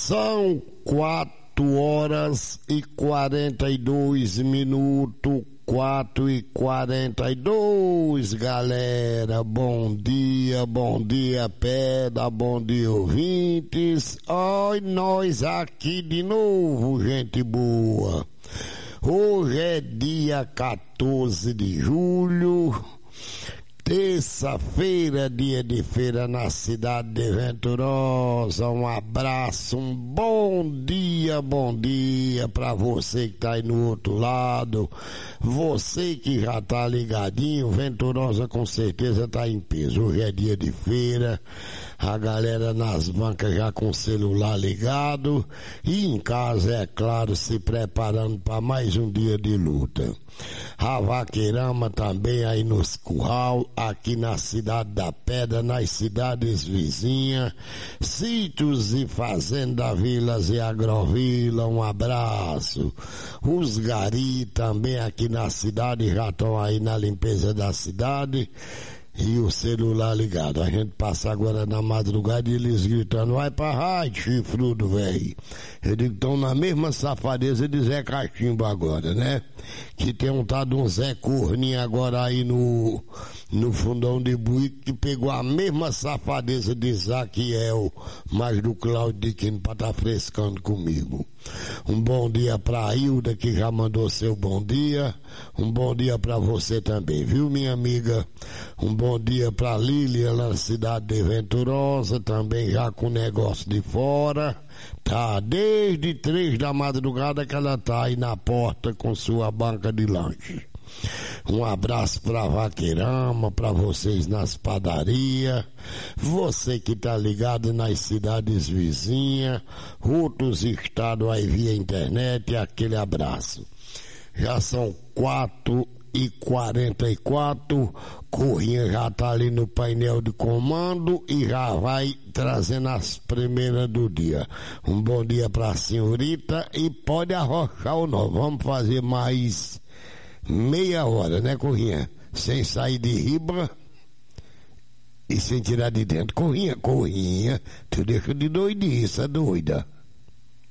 São 4h42, 4h42, galera. Bom dia, Pedra, bom dia, ouvintes. Oi, nós aqui de novo, gente boa. Hoje é dia 14 de julho, terça-feira, dia de feira na cidade de Venturosa. Um abraço, um bom dia pra você que tá aí no outro lado. Você que já tá ligadinho, Venturosa com certeza tá em peso. Hoje é dia de feira, a galera nas bancas já com o celular ligado e em casa, é claro, se preparando para mais um dia de luta. A vaqueirama também aí nos curral, aqui na cidade da Pedra, nas cidades vizinhas, sítios e fazenda, vilas e agrovila, um abraço. Os gari também aqui na cidade já estão aí na limpeza da cidade e o celular ligado. A gente passa agora na madrugada e eles gritando: vai pra raio, chifrudo, velho. Eu digo, estão na mesma safadeza de Zé Cachimbo agora, né? Que tem um tal de um Zé Corninho agora aí no fundão de Buíque, que pegou a mesma safadeza de Zaquiel, mas do Cláudio de Quino, pra tá frescando comigo. Um bom dia pra Hilda, que já mandou seu bom dia. Um bom dia pra você também, viu, minha amiga? Um bom dia pra Lília, na cidade de Venturosa, também já com negócio de fora. Tá desde 3 da madrugada que ela tá aí na porta com sua banca de lanche. Um abraço pra vaqueirama, pra vocês nas padarias, você que tá ligado nas cidades vizinhas, outros estados aí via internet, aquele abraço. Já são 4h44, Corrinha já tá ali no painel de comando e já vai trazendo as primeiras do dia. Um bom dia pra senhorita e pode arrochar ou não, vamos fazer mais meia hora, né, Corrinha? Sem sair de riba e sem tirar de dentro. Corrinha, tu deixa de doidice, doida.